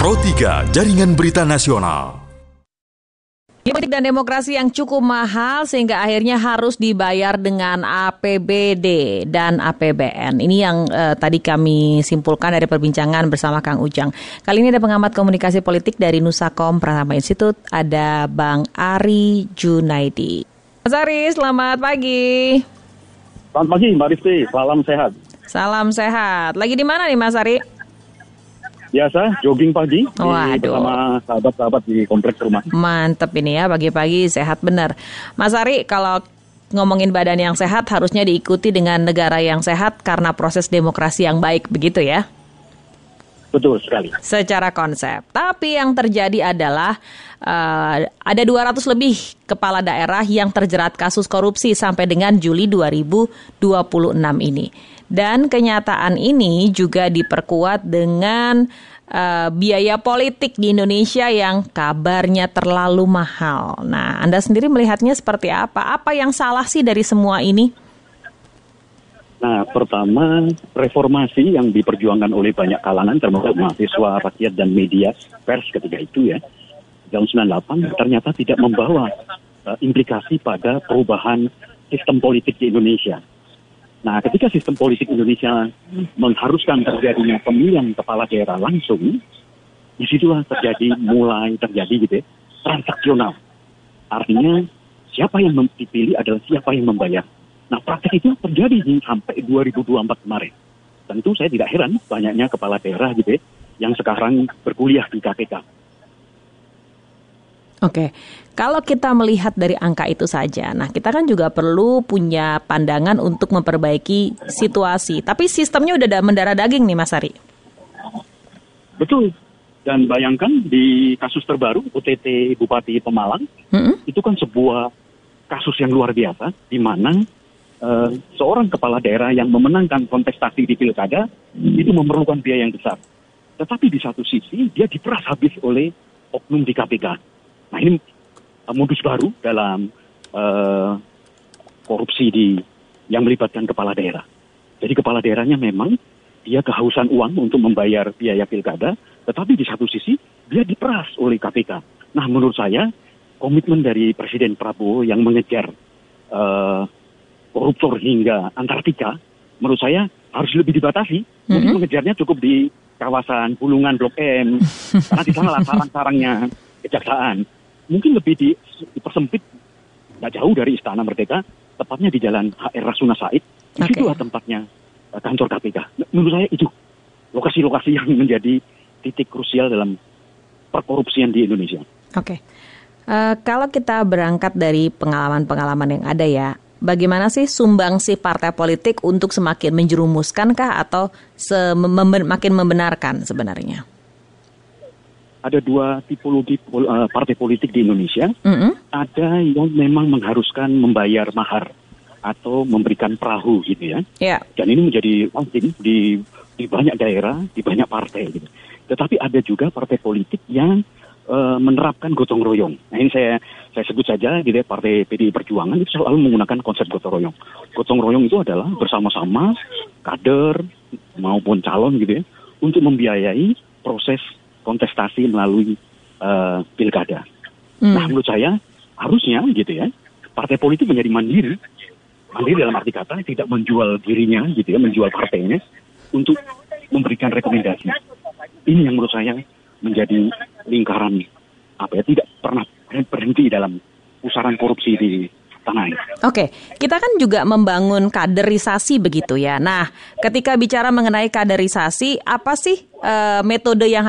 Pro 3, Jaringan Berita Nasional. Politik dan demokrasi yang cukup mahal sehingga akhirnya harus dibayar dengan APBD dan APBN. Ini yang tadi kami simpulkan dari perbincangan bersama Kang Ujang. Kali ini ada pengamat komunikasi politik dari Nusakom Pratama Institute, ada Bang Ari Junaidi. Mas Ari, selamat pagi. Selamat pagi Mbak Rifti, salam sehat. Salam sehat. Lagi di mana nih Mas Ari? Biasa, jogging pagi bersama sahabat-sahabat di kompleks rumah. Mantep ini ya, pagi-pagi sehat benar. Mas Ari, kalau ngomongin badan yang sehat harusnya diikuti dengan negara yang sehat karena proses demokrasi yang baik, begitu ya? Betul sekali. Secara konsep. Tapi yang terjadi adalah ada 200 lebih kepala daerah yang terjerat kasus korupsi sampai dengan Juli 2026 ini. Dan kenyataan ini juga diperkuat dengan biaya politik di Indonesia yang kabarnya terlalu mahal. Nah, Anda sendiri melihatnya seperti apa? Apa yang salah sih dari semua ini? Nah, pertama, reformasi yang diperjuangkan oleh banyak kalangan, termasuk mahasiswa, rakyat, dan media pers ketika itu ya, tahun 98 ternyata tidak membawa implikasi pada perubahan sistem politik di Indonesia. Nah, ketika sistem politik Indonesia mengharuskan terjadinya pemilihan kepala daerah langsung, disitulah mulai terjadi gitu ya, transaksional. Artinya, siapa yang dipilih adalah siapa yang membayar. Nah, praktek itu terjadi sampai 2024 kemarin. Tentu saya tidak heran banyaknya kepala daerah gitu ya, yang sekarang berkuliah di KPK. Oke, kalau kita melihat dari angka itu saja, nah kita kan juga perlu punya pandangan untuk memperbaiki situasi. Tapi sistemnya udah mendarah daging nih Mas Ari. Betul, dan bayangkan di kasus terbaru OTT Bupati Pemalang, itu kan sebuah kasus yang luar biasa, di mana seorang kepala daerah yang memenangkan kontestasi di pilkada, itu memerlukan biaya yang besar. Tetapi di satu sisi, dia diperas habis oleh oknum di KPK. Nah, ini modus baru dalam korupsi yang melibatkan kepala daerah. Jadi kepala daerahnya memang dia kehausan uang untuk membayar biaya pilkada, tetapi di satu sisi dia diperas oleh KPK. Nah, menurut saya komitmen dari Presiden Prabowo yang mengejar koruptor hingga Antartika, menurut saya harus lebih dibatasi. Mungkin mengejarnya cukup di kawasan Bulungan Blok M, karena di sana sarang-sarangnya kejaksaan. Mungkin lebih dipersempit, tidak jauh dari Istana Merdeka, tepatnya di Jalan HR Rasuna Said. Disitulah tempatnya kantor KPK. Menurut saya itu lokasi-lokasi yang menjadi titik krusial dalam perkorupsian di Indonesia. Oke. Kalau kita berangkat dari pengalaman-pengalaman yang ada ya, bagaimana sih sumbangsi partai politik untuk semakin menjerumuskankah atau makin membenarkan sebenarnya? Ada dua tipologi partai politik di Indonesia. Ada yang memang mengharuskan membayar mahar atau memberikan perahu gitu ya. Dan ini menjadi penting di banyak daerah, di banyak partai gitu. Tetapi ada juga partai politik yang menerapkan gotong royong. Nah, ini saya sebut saja gitu ya, Partai PDI Perjuangan itu selalu menggunakan konsep gotong royong. Gotong royong itu adalah bersama-sama kader maupun calon gitu ya, untuk membiayai proses kontestasi melalui pilkada. Nah, menurut saya harusnya gitu ya, partai politik menjadi mandiri dalam arti kata tidak menjual dirinya gitu ya, menjual partainya untuk memberikan rekomendasi. Ini yang menurut saya menjadi lingkaran tidak pernah berhenti dalam pusaran korupsi di tanah air. Oke, kita kan juga membangun kaderisasi begitu ya. Nah, ketika bicara mengenai kaderisasi, apa sih metode yang